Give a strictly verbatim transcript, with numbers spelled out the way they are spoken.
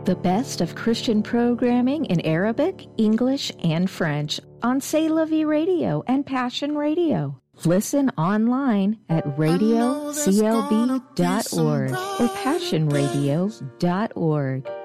The best of Christian programming in Arabic, English, and French on C'est La Vie Radio and Passion Radio. Listen online at radio c l b dot org or passion radio dot org.